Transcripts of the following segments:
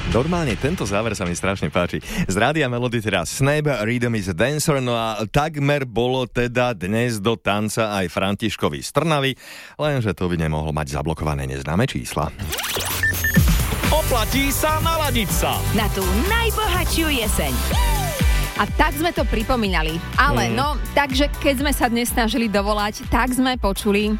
Normálne tento záver sa mi strašne páči. Z Rádia Melody teda Snape, Rhythm is a Dancer, no a takmer bolo teda dnes do tanca aj Františkovi z Trnavy, lenže to by nemohol mať zablokované neznáme čísla. Oplatí sa naladiť sa na tú najbohatšiu jeseň. A tak sme to pripomínali. Ale takže keď sme sa dnes snažili dovolať, tak sme počuli...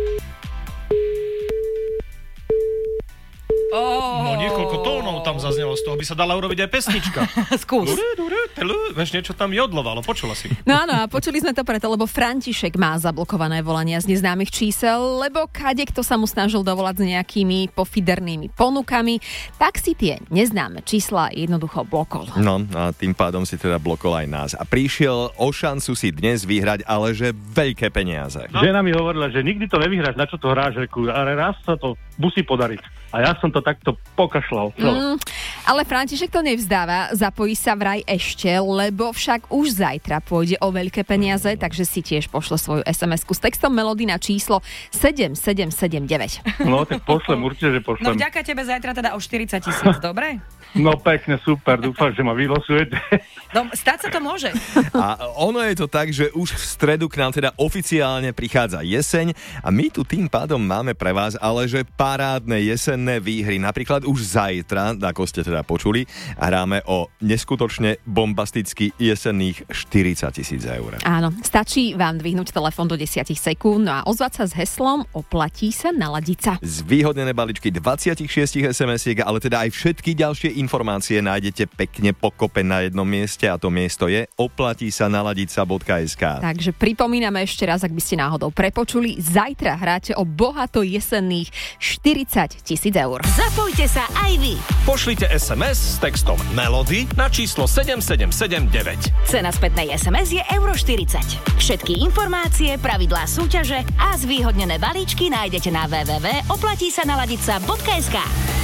No niekoľko tónov tam zaznelo, z toho by sa dala urobiť aj pesnička. Skús. Vieš, niečo tam jodlovalo, počula si. No áno, a počuli sme to preto, lebo František má zablokované volania z neznámych čísel, lebo kadekto sa mu snažil dovolať s nejakými pofidernými ponukami, tak si tie neznáme čísla jednoducho blokol. No a tým pádom si teda blokol aj nás. A prišiel o šancu si dnes vyhrať, ale že veľké peniaze. No. Žena mi hovorila, že nikdy to nevyhráš, na čo to hráš, ale raz sa to musí podariť. A ja som to takto pokašľal. Ale František to nevzdáva, zapojí sa vraj ešte, lebo však už zajtra pôjde o veľké peniaze, takže si tiež pošle svoju SMS-ku s textom Melody na číslo 7779. No tak pošlem, určite, že pošlem. No vďaka tebe zajtra teda o 40 000, dobre? No pekne, super, dúfam, že ma vylosujete. No, stať sa to môže. A ono je to tak, že už v stredu k nám teda oficiálne prichádza jeseň a my tu tým pádom máme pre vás ale že parádne jesenné výhry. Napríklad už zajtra, ako ste teda počuli, hráme o neskutočne bombasticky jesenných 40 000 eur. Áno, stačí vám dvihnúť telefón do 10 sekúnd a ozvať sa s heslom Oplatí sa naladiť sa. Zvýhodnené balíčky 26 SMS-iek, ale teda aj všetky ďalšie informácie nájdete pekne pokope na jednom mieste a to miesto je oplatísanaladica.sk. Takže pripomíname ešte raz, ak by ste náhodou prepočuli, zajtra hráte o bohato jesenných 40 000 eur. Zapojte sa aj vy. Pošlite SMS s textom Melody na číslo 7779. Cena spätnej SMS je €40. Všetky informácie, pravidlá súťaže a zvýhodnené balíčky nájdete na www.oplatísanaladica.sk.